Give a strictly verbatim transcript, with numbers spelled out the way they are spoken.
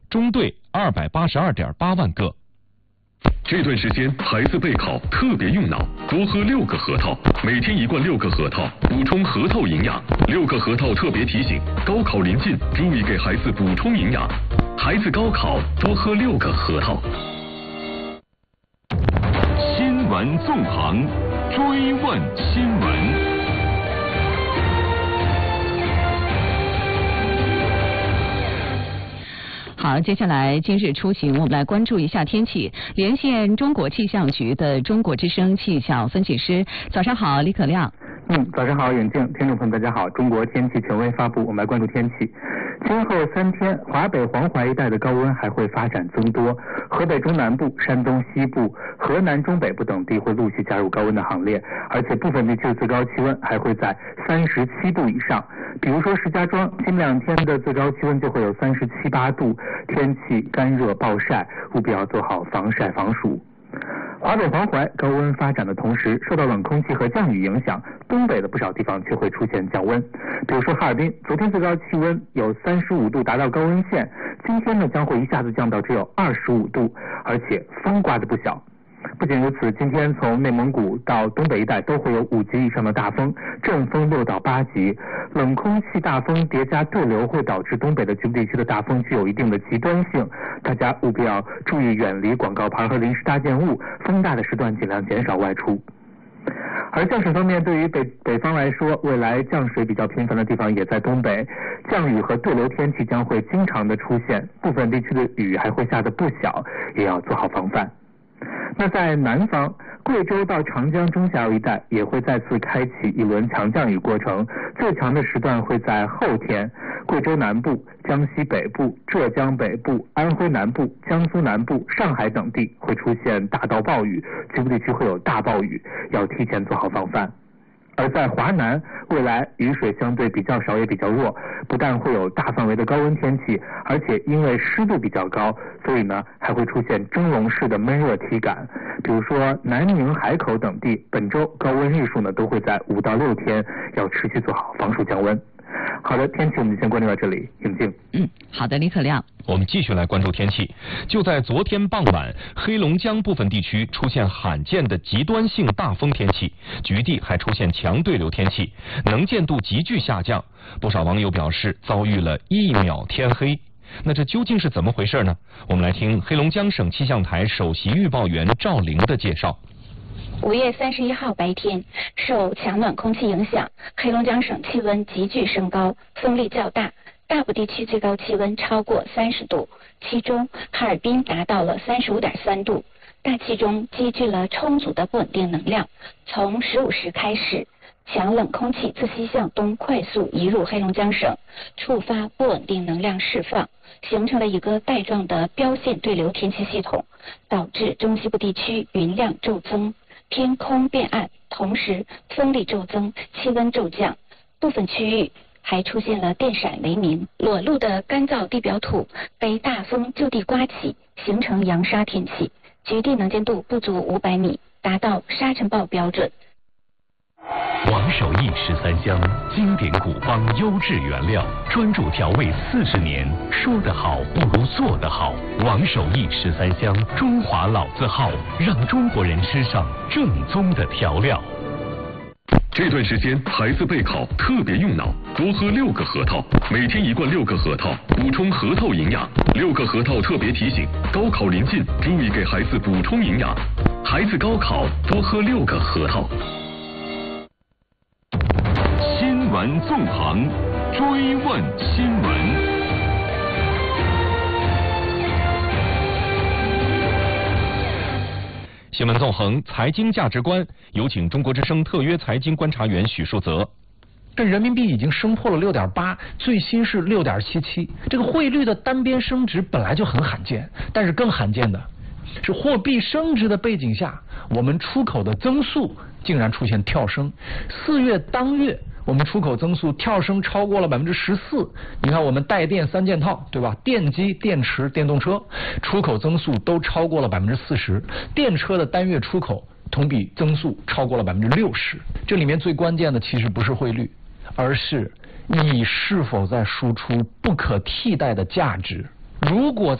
中队二百八十二点八万个。 这段时间孩子备考特别用脑，多喝六个核桃，每天一罐六个核桃，补充核桃营养。六个核桃特别提醒：高考临近，注意给孩子补充营养。孩子高考多喝六个核桃。 新闻纵横，追问新闻。 好，接下来今日出行，我们来关注一下天气。连线中国气象局的中国之声气象分析师，早上好，李可亮。 嗯，早上好，远近听众朋友大家好，中国天气权威发布，我们来关注天气。今后三天，华北、黄淮一带的高温还会发展增多，河北中南部、山东西部、河南中北部等地会陆续加入高温的行列，而且部分地区的最高气温还会在三十七度以上。比如说石家庄，今两天的最高气温就会有三十七八度，天气干热暴晒，务必要做好防晒防暑。华北黄淮高温发展的同时，受到冷空气和降雨影响，东北的不少地方却会出现降温。比如说哈尔滨，昨天最高气温有三十五度，达到高温线，今天呢将会一下子降到只有二十五度，而且风刮得不小。不仅如此，今天从内蒙古到东北一带都会有五级以上的大风，阵风六到八级。冷空气大风叠加对流会导致东北的局部地区的大风具有一定的极端性，大家务必要注意远离广告牌和临时搭建物，风大的时段尽量减少外出。而降水方面，对于北北方来说，未来降水比较频繁的地方也在东北，降雨和对流天气将会经常的出现，部分地区的雨还会下得不小，也要做好防范。那在南方，贵州到长江中下游一带也会再次开启一轮强降雨过程，最强的时段会在后天。贵州南部、江西北部、浙江北部、安徽南部、江苏南部、上海等地会出现大到暴雨，局部地区会有大暴雨，要提前做好防范。而在华南，未来雨水相对比较少也比较弱，不但会有大范围的高温天气，而且因为湿度比较高，所以呢还会出现蒸笼式的闷热体感。比如说南宁、海口等地，本周高温日数呢都会在五到六天，要持续做好防暑降温。好的，天气我们就先关注到这里，永静。 嗯，好的，李可亮。 我们继续来关注天气。就在昨天傍晚，黑龙江部分地区出现罕见的极端性大风天气，局地还出现强对流天气，能见度急剧下降。不少网友表示遭遇了一秒天黑。那这究竟是怎么回事呢？我们来听黑龙江省气象台首席预报员赵玲的介绍。 五月三十一号白天，受强暖空气影响，黑龙江省气温急剧升高，风力较大，大部地区最高气温超过三十度，其中哈尔滨达到了三十五点三度。大气中积聚了充足的不稳定能量，从十五时开始，强冷空气自西向东快速移入黑龙江省，触发不稳定能量释放，形成了一个带状的标线对流天气系统，导致中西部地区云量骤增，天空变暗，同时风力骤增，气温骤降，部分区域还出现了电闪雷鸣。裸露的干燥地表土被大风就地刮起，形成扬沙天气，局地能见度不足五百米，达到沙尘暴标准。 王守义十三香，经典古方优质原料，专注调味四十年，说得好不如做得好。王守义十三香，中华老字号，让中国人吃上正宗的调料。 这段时间孩子备考特别用脑，多喝六个核桃，每天一罐六个核桃，补充核桃营养。六个核桃特别提醒：高考临近，注意给孩子补充营养。孩子高考多喝六个核桃。 新闻纵横，追问新闻。 新闻纵横，财经价值观，有请中国之声特约财经观察员许树泽。 这人民币已经升破了六点八，最新是六点七七。这个汇率的单边升值本来就很罕见，但是更罕见的是货币升值的背景下，我们出口的增速竟然出现跳升。四月当月，我们出口增速跳升超过了百分之十四。你看，我们带电三件套，对吧？电机、电池、电动车，出口增速都超过了百分之四十。电车的单月出口同比增速超过了百分之六十。这里面最关键的其实不是汇率，而是你是否在输出不可替代的价值。如果